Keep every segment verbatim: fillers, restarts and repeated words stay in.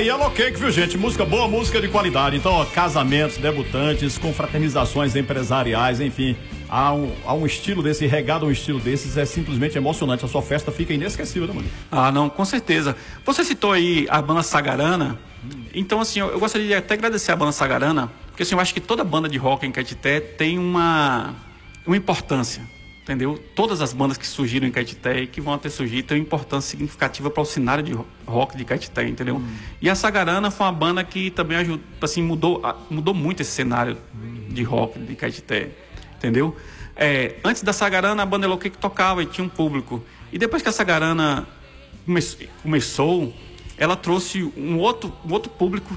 É, e Yellow Cake, viu, gente? Música boa, música de qualidade. Então, ó, casamentos, debutantes, confraternizações empresariais, enfim. Há um, há um estilo desse, regado a um estilo desses, é simplesmente emocionante. A sua festa fica inesquecível, né, mano? Ah, não, com certeza. Você citou aí a banda Sagarana. Então, assim, eu, eu gostaria de até agradecer a banda Sagarana, porque assim, eu acho que toda banda de rock em Caetité tem uma, uma importância. Entendeu? Todas as bandas que surgiram em Caetité e que vão até surgir têm uma importância significativa para o cenário de rock de Caetité, entendeu? Hum. E a Sagarana foi uma banda que também ajudou, assim, mudou, mudou muito esse cenário hum. de rock de Caetité, entendeu? É, antes da Sagarana, a banda Yellow Cake tocava e tinha um público. E depois que a Sagarana come, começou, ela trouxe um outro, um outro público.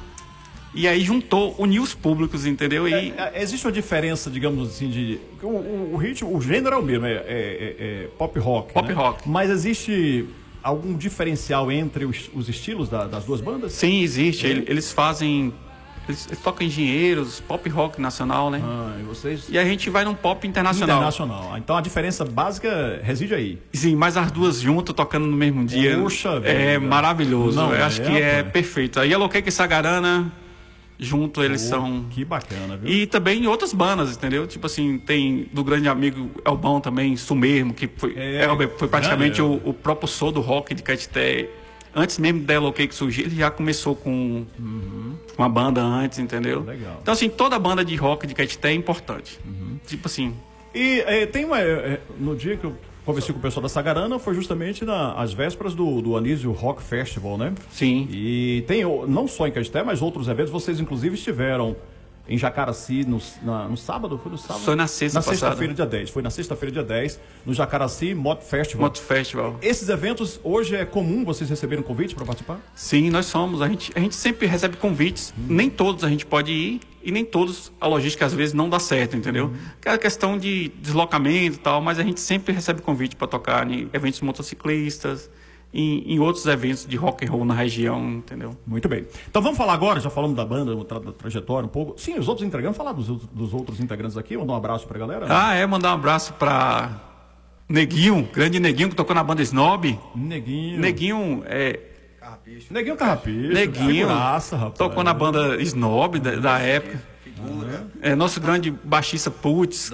E aí juntou, uniu os públicos, entendeu? E... É, é, existe uma diferença, digamos assim, de... O, o, o ritmo, o gênero é o mesmo, é, é, é, é pop rock, Pop né? rock. Mas existe algum diferencial entre os, os estilos da, das duas bandas? Sim, existe. É. Eles fazem... Eles, eles tocam engenheiros, pop rock nacional, né? Ah, e vocês... E a gente vai num pop internacional. Internacional. Então a diferença básica reside aí. Sim, mas as duas juntas tocando no mesmo dia. Puxa, é vida. Maravilhoso. Não, Eu é, acho que é, é perfeito. A Yellow Cake e Sagarana... Junto eles oh, são... Que bacana, viu? E também outras bandas, entendeu? Tipo assim, tem do grande amigo Elbão também, Sumermo, que foi, é, foi praticamente o, o propulsor do rock de Caetité. Antes mesmo da Yellow Cake surgir, ele já começou com uhum. uma banda antes, entendeu? Legal. Então assim, toda banda de rock de Caetité é importante. Uhum. Tipo assim... E é, tem uma... É, no dia que eu conversei com o pessoal da Sagarana, foi justamente nas vésperas do, do Anísio Rock Festival, né? Sim. E tem, não só em Caetité, mas outros eventos. Vocês, inclusive, estiveram em Jacaraci no, na, no sábado? Foi no sábado? Foi na sexta Na sexta-feira, dia dez. Foi na sexta-feira, dia dez, no Jacaraci Moto Festival. Moto Festival. Esses eventos, hoje é comum vocês receberem convite para participar? Sim, nós somos. A gente, a gente sempre recebe convites. Hum. Nem todos a gente pode ir. E nem todos, a logística às vezes não dá certo, entendeu? Uhum. Que é a questão de deslocamento e tal, mas a gente sempre recebe convite para tocar em eventos motociclistas, em, em outros eventos de rock and roll na região, entendeu? Muito bem. Então vamos falar agora, já falamos da banda, da trajetória um pouco. Sim, os outros integrantes, falar dos, dos outros integrantes aqui, mandar um abraço para a galera. Né? Ah, é, mandar um abraço para Neguinho, grande Neguinho que tocou na banda Snob. Neguinho. Neguinho é... Carrapicho. Neguinho Carrapicho. Neguinho. Figuraça, rapaz. Tocou na banda Snob da, da época. Figura. É, nosso grande baixista Putz.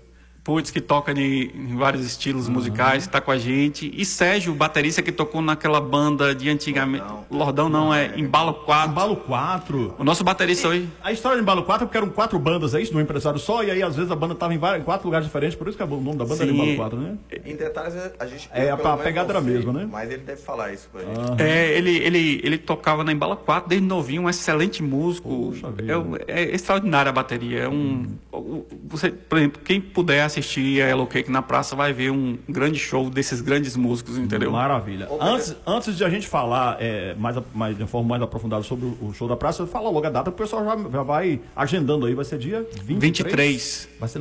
Putz, que toca de, em vários estilos uhum. musicais, está com a gente. E Sérgio, baterista que tocou naquela banda de antigamente. Lordão, Lordão não, é Embalo quatro. Embalo quatro. O nosso baterista hoje. A história de Embalo quatro é porque eram quatro bandas, é isso? Num empresário só, e aí às vezes a banda estava em, vários, em quatro lugares diferentes, por isso que é o nome da banda Sim. era Embalo quatro, né? Em detalhes, a gente... É, a pegada era a mesma, né? Mas ele deve falar isso pra gente. Uhum. É, ele, ele, ele tocava na Embalo quatro desde novinho, um excelente músico. Puxa vida. É, é extraordinária a bateria. É um, hum. você, por exemplo, quem puder assistir a Yellow Cake na praça vai ver um grande show desses grandes músicos, entendeu? Maravilha. Antes, antes de a gente falar é, mais, mais, de forma mais aprofundada sobre o show da praça, fala logo a data, que o pessoal já, já vai agendando aí, vai ser dia vinte e três. vinte e três. Vai ser